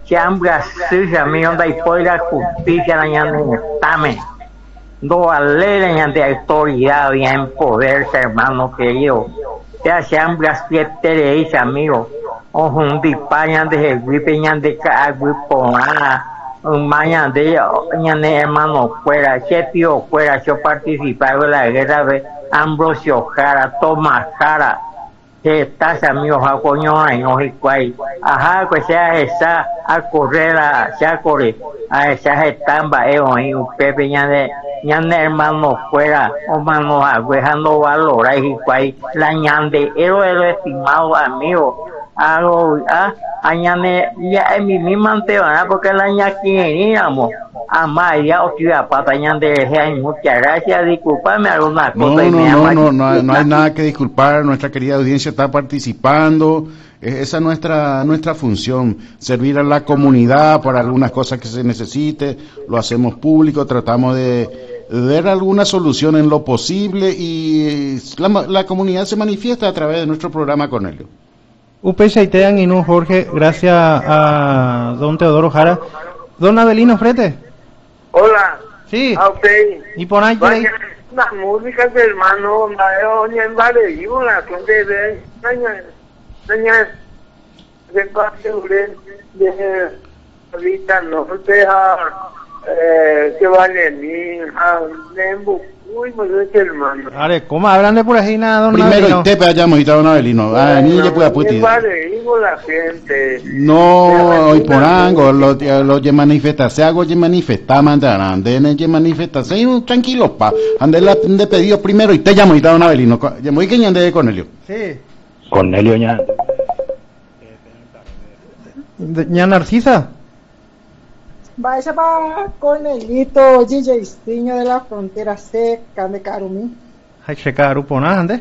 Chambra suya mío da la justicia la ñande estame. No vale la ñande autoridad bien poder, hermano querido. Ya chambra siete de ese amigo. O un dipañan de gripe ñande caguipona. Un mañana de ñande hermano fuera, que tío fuera, yo participaba en la guerra de Ambrosio Jara, Tomás Jara. Que estás amigos a coño ay no y cuay ajá que sea esa a correr a ya corre a esa estamba y un pepe ñande hermano fuera o mano a dejando valor y cuay la ñande el estimado amigo algo añade ya en mi misma antena porque la ña queríamos Amaya o ciudad patañan de muchas gracias, disculpame alguna cosa. No hay nada que disculpar, nuestra querida audiencia está participando, esa es nuestra función, servir a la comunidad para algunas cosas que se necesite, lo hacemos público, tratamos de ver alguna solución en lo posible y la comunidad se manifiesta a través de nuestro programa Cornelio. Upechaitean y no Jorge, gracias a don Teodoro Jara. Don Abelino Frete. Hola. Sí. A usted. Y por ahí. Las músicas del hermano Mario en Vallejo, la gente de ahorita no te que vale ni a Nembu. Uy, pues es que hermano. Are, ¿cómo hablan de por ahí nada, don Primero Abelino? te pegamos y don Abelino. Ni ya puede putir. La gente. No, hoy por algo, lo que manifesta, se hago que manifesta, mandarán, de que manifesta, se tranquilo, pa, ande la de pedido primero y te llamo y don Abelino. Llamo y que ñande de Cornelio. Sí. Cornelio ña. ¿Ña Narcisa? Vaya para Cornelito, DJ Stiño de la frontera seca de Carumí. Hay que caru por nada, ande.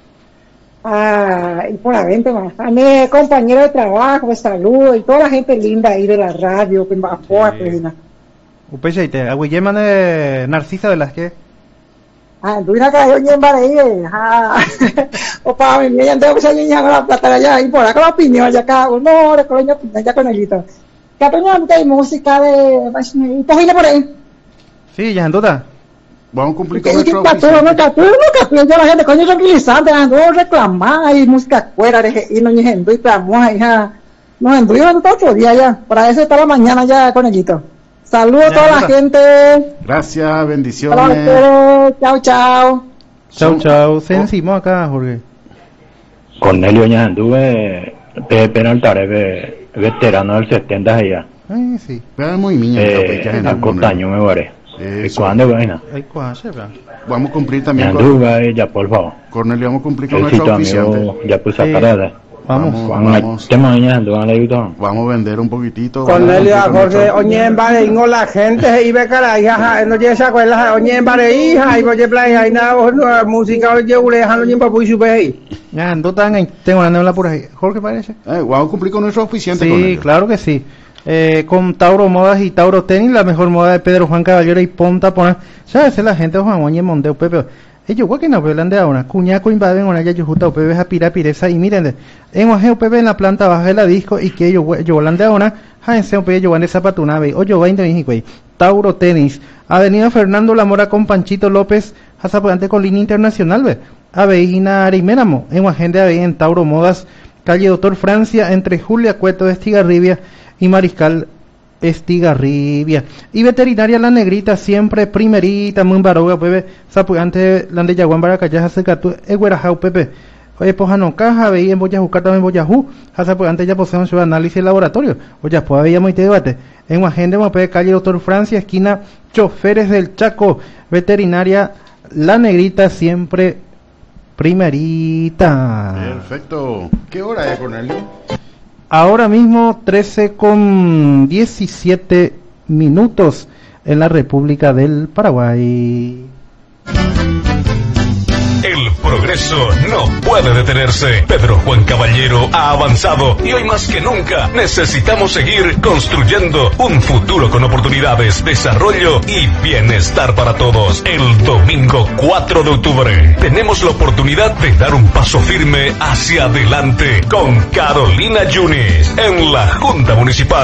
Y por la venta, a mi compañero de trabajo, pues saludo, y toda la gente linda ahí de la radio, que me apoya, pues, Upechaite, aguilleman de Narcisa de las que. Duina que yo en Barahí, opa, mi niña, tengo que salir ya con la plata allá, y por acá la opinión, ya acá, no, de coño, ya con el hito. Que apenas hay música de, y cogile por ahí. Sí, ya en duda. Vamos a cumplir con nuestro oficio. La gente, coño, tranquilizante, ando reclamar, y música fuera, y no hay gente, y clamor, hija. No, en todo otro día ya, para eso está la mañana ya con ellito. Saludos a toda la gente. Gracias, bendiciones. Chao. Chao. Se encima acá, Jorge. Cornelio ña anduve Pepe Altares, veterano del 70 allá. Ay, sí. Pero muy niño, el costaño me parece. ¿Cuándo vaina? Vamos a cumplir también con ya por favor. Cornelio, vamos a cumplir con nuestro oficiante. Ya puse a parada. Vamos a vender un poquitito. Cornelio, Jorge, oye, en Bareín, la gente, y ve cara, hija, no llega esa cuela, oye, en Bareín, y voy a playa, y nada, música, oye, ureja, no lleva por su ahí. Ya, no tan, tengo una nebla por ahí. Jorge, parece. Vamos a cumplir con nuestro oficiante. Sí, Cornelio. Claro que sí. Con Tauro Modas y Tauro Tenis, la mejor moda de Pedro Juan Caballero y Ponta Pona. ¿Sabes? La gente de Juan Oñe Mondeo, Pepe. Ellos, guay que no hablan de ahora. Cuñaco invaden una ya yujuta, Pepe es apira pireza. Y miren, en Oajeo, Pepe en la planta baja de la disco y que ellos hablan de ahora. Jaense, Pepe, yo van de zapatunave. O yo vain de México, Tauro Tenis. Avenida Fernando Lamora con Panchito López, Hazapagante con línea internacional, ve. Aveina Ariménamo. En Oajen de Ave, en Tauro Modas, calle Doctor Francia, entre Julia Cueto de Estigarribia y Mariscal Estigarribia. Y veterinaria La Negrita, siempre primerita, muy baroga, Pepe, Zapugante, Lande Yaguán, Baracayas, Secatu, Eguerajau, Pepe. Oye, Pojano Caja, veía en Boyajú, también Boyajú, Zapugante ya poseen su análisis laboratorio. Oye, pues veíamos este debate. En Guajende, Mopé, calle Doctor Francia, esquina Choferes del Chaco, veterinaria La Negrita, siempre primerita. Perfecto. ¿Qué hora es, Cornelio? Ahora mismo 13:17 en la República del Paraguay. El progreso no puede detenerse. Pedro Juan Caballero ha avanzado y hoy más que nunca necesitamos seguir construyendo un futuro con oportunidades, desarrollo y bienestar para todos. El domingo 4 de octubre tenemos la oportunidad de dar un paso firme hacia adelante con Carolina Yunis en la Junta Municipal.